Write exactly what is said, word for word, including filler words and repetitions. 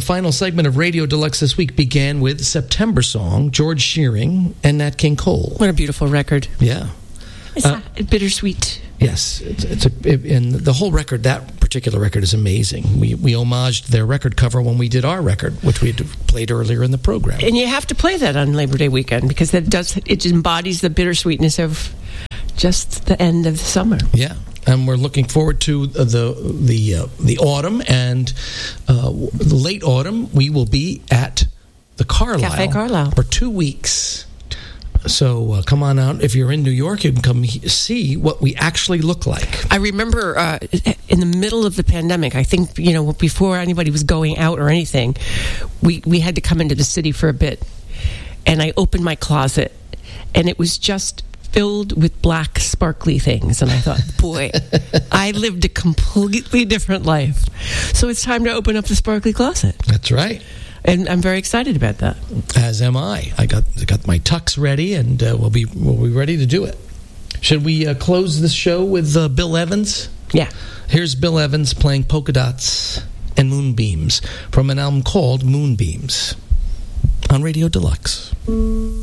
final segment of Radio Deluxe this week began with September Song, George Shearing and Nat King Cole. What a beautiful record. Yeah. It's Uh, bittersweet. Yes, it's, it's a, it, and the whole record, that particular record is amazing. We we homaged their record cover when we did our record, which we had played earlier in the program. And you have to play that on Labor Day weekend because that does it embodies the bittersweetness of just the end of the summer. Yeah, and we're looking forward to the the uh, the autumn and uh, the late autumn. We will be at the Carlisle, Cafe Carlisle for two weeks. So uh, come on out. If you're in New York, you can come he- see what we actually look like. I remember uh, in the middle of the pandemic, I think, you know, before anybody was going out or anything, we, we had to come into the city for a bit. And I opened my closet, and it was just filled with black, sparkly things. And I thought, boy, I lived a completely different life. So it's time to open up the sparkly closet. That's right. And I'm very excited about that. As am I. I got got my tux ready, and uh, we'll be we'll be ready to do it. Should we uh, close this show with uh, Bill Evans? Yeah. Here's Bill Evans playing Polka Dots and Moonbeams from an album called Moonbeams on Radio Deluxe.